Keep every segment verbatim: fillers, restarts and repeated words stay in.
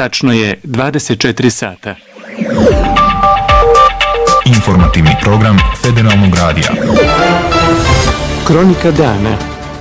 Tačno je dvadeset četiri sata. Informativni program Federalnog radija. Kronika dana.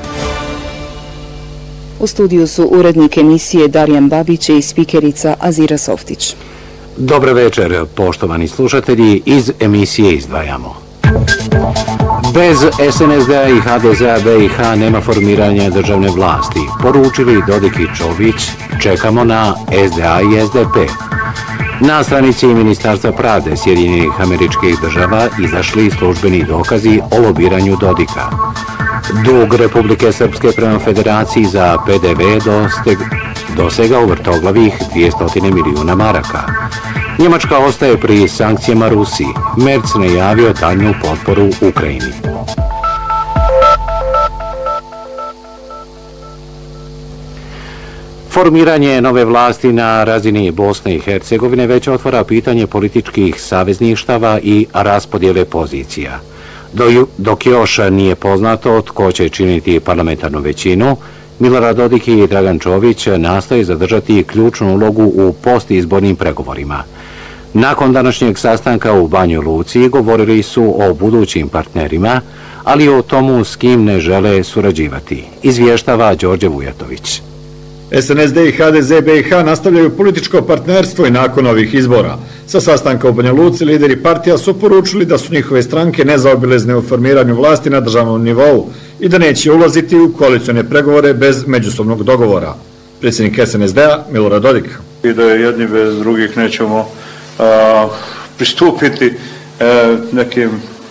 U studiju su urednik emisije Darijan Babić i spikerica Azira Softić. Dobar večer, poštovani slušatelji, iz emisije izdvajamo. Bez es en es de a i ha de ze a be i ha nema formiranja državne vlasti. Poručili Dodik i Čović, čekamo na es de a i es de pe. Na stranici Ministarstva pravde Sjedinjenih Američkih Država izašli službeni dokazi o lobiranju Dodika. Dug Republike Srpske prema Federaciji za pe de ve dosteg, dosegao vrtoglavih dvjesto milijuna maraka. Njemačka ostaje pri sankcijama Rusiji. Merc najavio daljnju potporu Ukrajini. Formiranje nove vlasti na razini Bosne i Hercegovine već otvara pitanje političkih savezništava i raspodjele pozicija. Dok još nije poznato tko će činiti parlamentarnu većinu, Milorad Dodik i Dragan Čović nastoje zadržati ključnu ulogu u postizbornim pregovorima. Nakon današnjeg sastanka u Banjoj Luci govorili su o budućim partnerima, ali o tomu s kim ne žele surađivati, izvještava Đorđe Vujatović. es en es de i ha de ze be i ha nastavljaju političko partnerstvo i nakon ovih izbora. Sa sastanka u Banja Luci lideri partija su poručili da su njihove stranke nezaobilezne u formiranju vlasti na državnom nivou i da neće ulaziti u koalicione pregovore bez međusobnog dogovora. Predsjednik es en es de a Milorad Dodik. I da jedni bez drugih nećemo a, pristupiti a, nekim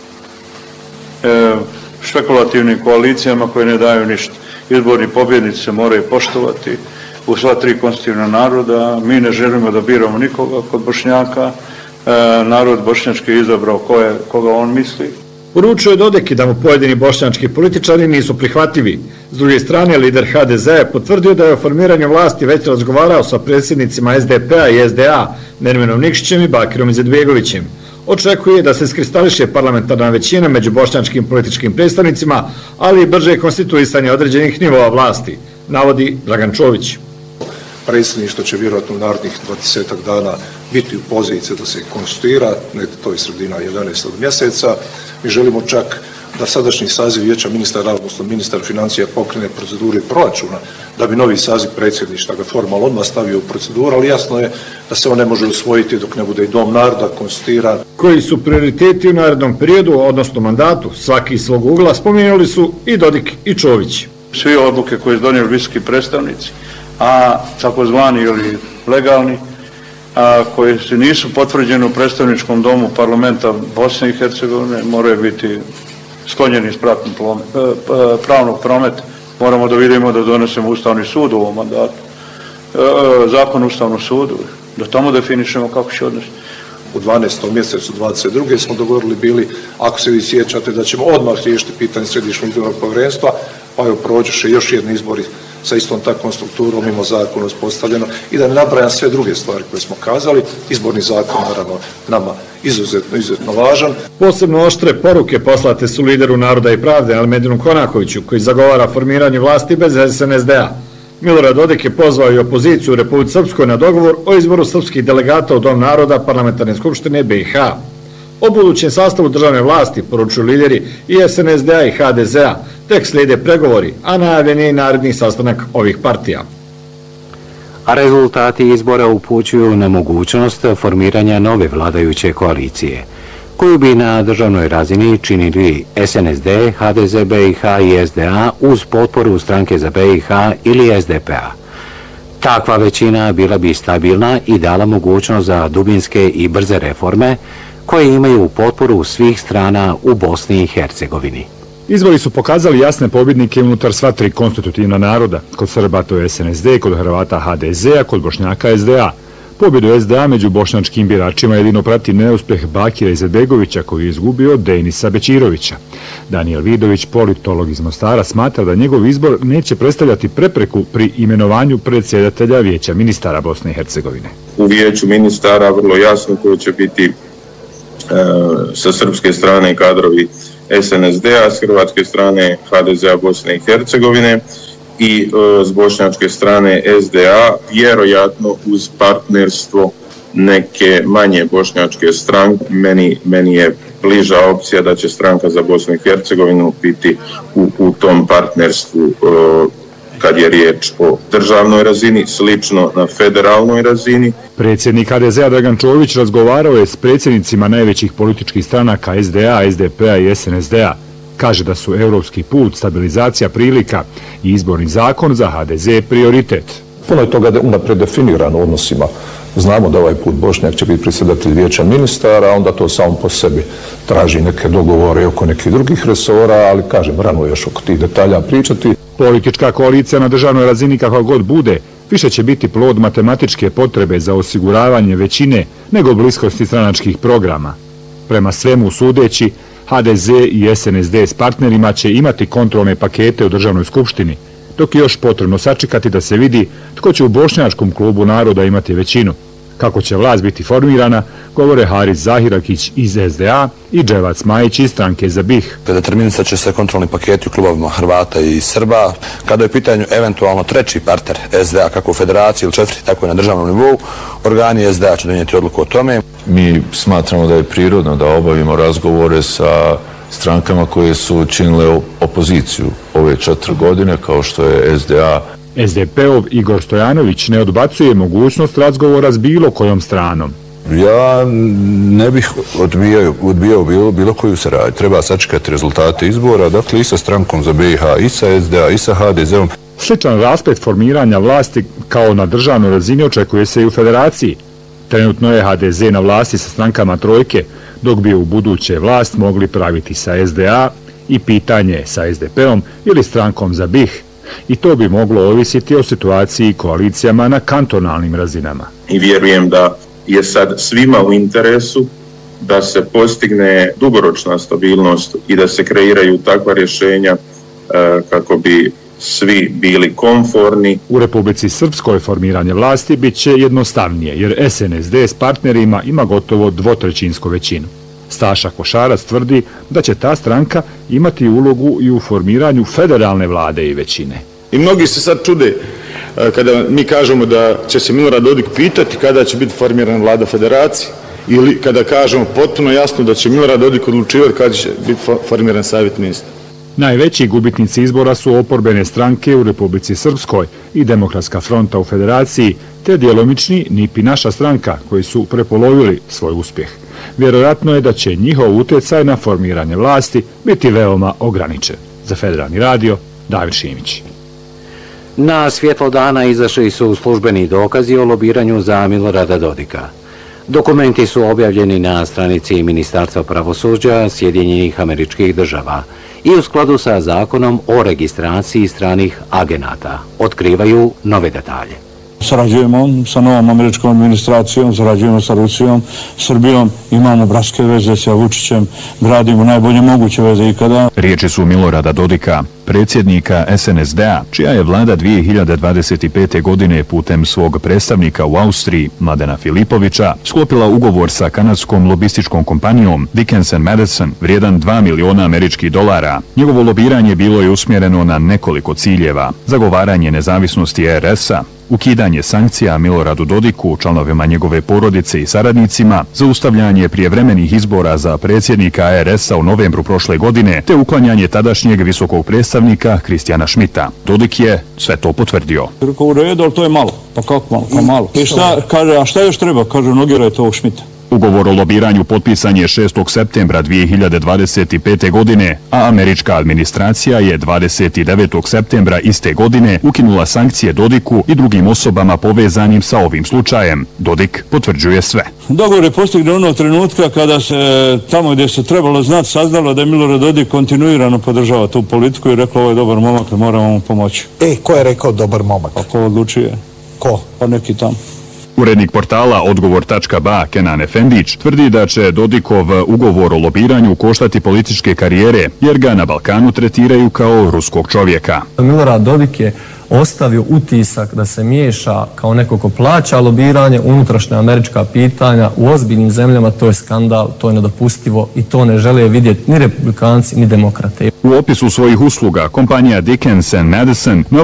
a, špekulativnim koalicijama koje ne daju ništa. Izborni pobjednici se moraju poštovati u sva tri konstitutivna naroda. Mi ne želimo da biramo nikoga kod Bošnjaka. E, narod bošnjački je izabrao koje, koga on misli. Poručuje Dodik da mu pojedini bošnjački političari nisu prihvatljivi. S druge strane, lider ha de ze je potvrdio da je o formiranju vlasti već razgovarao sa predsjednicima es de pe a i es de a, Nerminom Nikšićem i Bakirom Izetbegovićem. Očekuje da se iskristališe parlamentarna većina među bošnjačkim političkim predstavnicima, ali i brže konstituisanje određenih nivoa vlasti, navodi Dragan Čović. Predsjedništvo će vjerojatno u narednih dvadesetak dana biti u poziciji da se konstituira, negdje to je sredina jedanaestog mjeseca. Mi želimo čak da sadašnji saziv vijeća ministara, odnosno ministar financija pokrene procedure proračuna, da bi novi saziv predsjedništva ga formalno odmah stavio u proceduru, ali jasno je da se on ne može usvojiti dok ne bude i Dom naroda konstituiran. Koji su prioriteti u narednom periodu, odnosno mandatu, svaki iz svog ugla, spomenuli su i Dodik i Čović. Svi odluke koje su donijeli visoki predstavnici, a takozvani ili legalni, a koji se nisu potvrđeni u predstavničkom domu parlamenta Bosne i Hercegovine, moraju biti sklonjeni iz pravnog prometa. Moramo da vidimo da donesemo Ustavni sud u ovom mandatu, zakon o Ustavnom sudu, da tamo definišemo kako će odnositi. U dvanaestom mjesecu dvadeset druge smo dogovorili bili, ako se vi sjećate, da ćemo odmah riješiti pitanje Središnjeg izbornog povjerenstva, pa joj prođeše još jedni izbori sa istom takvom strukturom, mimo zakona uspostavljeno, i da ne nabrajam sve druge stvari koje smo kazali. Izborni zakon, naravno, nama izuzetno, izuzetno važan. Posebno oštre poruke poslate su lideru Naroda i pravde, Almedinu Konakoviću, koji zagovara formiranje vlasti bez es en es de a. Milorad Dodik je pozvao i opoziciju u Republici Srpskoj na dogovor o izboru srpskih delegata u Dom naroda Parlamentarne skupštine be i ha. O budućem sastavu državne vlasti poručuju lideri i es en es de a i ha de ze a, tek slijede pregovori, a najavljen je i naredni sastanak ovih partija. A rezultati izbora upućuju na mogućnost formiranja nove vladajuće koalicije, koju bi na državnoj razini činili es en es de, ha de ze be i ha i es de a uz potporu stranke za be i ha ili es de pe a. Takva većina bila bi stabilna i dala mogućnost za dubinske i brze reforme koje imaju potporu svih strana u Bosni i Hercegovini. Izbori su pokazali jasne pobjednike unutar sva tri konstitutivna naroda. Kod Srba to je es en es de, kod Hrvata ha de ze, a kod Bošnjaka es de a. Pobjedu es de a među bošnjačkim biračima jedino prati neuspjeh Bakira Izetbegovića koji je izgubio Denisa Bećirovića. Danijel Vidović, politolog iz Mostara, smatra da njegov izbor neće predstavljati prepreku pri imenovanju predsjedatelja Vijeća ministara Bosne i Hercegovine. U Vijeću ministara vrlo jasno koji će biti e, sa srpske strane kadrovi es en es de a, s hrvatske strane ha de ze a Bosne i Hercegovine i e, s bošnjačke strane S D A, vjerojatno uz partnerstvo neke manje bošnjačke stranke. Meni, meni je bliža opcija da će stranka za Bosnu i Hercegovinu biti u, u tom partnerstvu e, kad je riječ o državnoj razini, slično na federalnoj razini. Predsjednik H D Z-a Dragan Čović razgovarao je s predsjednicima najvećih političkih stranaka S D A, S D P-a i S N S D-a. Kaže da su europski put, stabilizacija prilika i izborni zakon za H D Z prioritet. Puno je toga unaprijed definirano u odnosima. Znamo da ovaj put Bošnjak će biti predsjedatelj vijeća ministara, a onda to samo po sebi traži neke dogovore oko nekih drugih resora, ali kažem, rano još oko tih detalja pričati. Politička koalicija na državnoj razini kakva god bude, više će biti plod matematičke potrebe za osiguravanje većine nego bliskosti stranačkih programa. Prema svemu sudeći, H D Z i S N S D s partnerima će imati kontrolne pakete u državnoj skupštini, dok je još potrebno sačekati da se vidi tko će u Bošnjačkom klubu naroda imati većinu. Kako će vlast biti formirana, govore Haris Zahirakić iz S D A i Dževac Majić iz stranke za B I H. Determinisat će se kontrolni paketi u klubovima Hrvata i Srba. Kada je u pitanju eventualno treći partner S D A, kako u federaciji ili četvrti, tako i na državnom nivou, organi S D A će donijeti odluku o tome. Mi smatramo da je prirodno da obavimo razgovore sa strankama koje su činile opoziciju ove četiri godine, kao što je S D A. S D P-ov Igor Stojanović ne odbacuje mogućnost razgovora s bilo kojom stranom. Ja ne bih odbijao, odbijao bilo, bilo koju saradnju. Treba sačekati rezultate izbora, dakle i sa strankom za B i H, i sa S D A, i sa H D Z-om. Sličan rasplet formiranja vlasti kao na državnoj razini očekuje se i u federaciji. Trenutno je H D Z na vlasti sa strankama trojke, dok bi u buduće vlast mogli praviti sa S D A i pitanje sa S D P-om ili strankom za B I H. I to bi moglo ovisiti o situaciji i koalicijama na kantonalnim razinama. I vjerujem da je sad svima u interesu da se postigne dugoročna stabilnost i da se kreiraju takva rješenja e, kako bi svi bili komforni. U Republici Srpskoj formiranje vlasti bit će jednostavnije, jer S N S D s partnerima ima gotovo dvotrećinsku većinu. Staša Košarac tvrdi da će ta stranka imati ulogu i u formiranju federalne vlade i većine. I mnogi se sad čude kada mi kažemo da će se Milorad Dodik pitati kada će biti formirana vlada federacije, ili kada kažemo potpuno jasno da će Milorad Dodik odlučivati kada će biti formiran savjet ministra. Najveći gubitnici izbora su oporbene stranke u Republici Srpskoj i Demokratska fronta u federaciji, te djelomični N I P i naša stranka koji su prepolovili svoj uspjeh. Vjerojatno je da će njihov utjecaj na formiranje vlasti biti veoma ograničen. Za Federalni radio, David Šimić. Na svjetlo dana izašli su službeni dokazi o lobiranju za Milorada Dodika. Dokumenti su objavljeni na stranici Ministarstva pravosuđa Sjedinjenih Američkih Država i u skladu sa zakonom o registraciji stranih agenata otkrivaju nove detalje. Sarađujemo sa novom američkom administracijom, sarađujemo sa Rusijom, Srbijom, imamo bratske veze sa Vučićem, gradimo najbolje moguće veze ikada. Riječi su Milorada Dodika, predsjednika S N S D-a, čija je vlada dvije hiljade dvadeset pete. godine putem svog predstavnika u Austriji, Mladena Filipovića, sklopila ugovor sa kanadskom lobističkom kompanijom Dickens and Madison, vrijedan dva miliona američkih dolara. Njegovo lobiranje bilo je usmjereno na nekoliko ciljeva: zagovaranje nezavisnosti R S-a, ukidanje sankcija Miloradu Dodiku, članovima njegove porodice i saradnicima, zaustavljanje prijevremenih izbora za predsjednika R S-a u novembru prošle godine, te uklanjanje tadašnjeg visokog predstavnika Kristijana Šmita. Dodik je sve to potvrdio. Rekao, u redu, ali to je malo. Pa kako malo? Pa malo. I šta, kaže, a šta još treba? Kaže, nogirajte ovog Šmita. Ugovor o lobiranju potpisan je šestog septembra dvije hiljade dvadeset pete. godine, a američka administracija je dvadeset devetog septembra iste godine ukinula sankcije Dodiku i drugim osobama povezanim sa ovim slučajem. Dodik potvrđuje sve. Dogovor je postignuo onog trenutka kada se tamo gdje se trebalo znati saznalo da je Milorad Dodik kontinuirano podržava tu politiku i rekao, ovo je dobar momak, moramo mu pomoći. E, ko je rekao dobar momak? A ko odlučuje? Ko? Pa neki tamo. Urednik portala Odgovor tačka ba Kenan Efendić tvrdi da će Dodikov ugovor o lobiranju koštati političke karijere, jer ga na Balkanu tretiraju kao ruskog čovjeka. Milorad Dodik je ostavio utisak da se miješa kao neko ko plaća lobiranje, unutrašnja američka pitanja u ozbiljnim zemljama. To je skandal, to je nedopustivo i to ne žele vidjeti ni republikanci ni demokrate. U opisu svojih usluga kompanija Dickens and Madison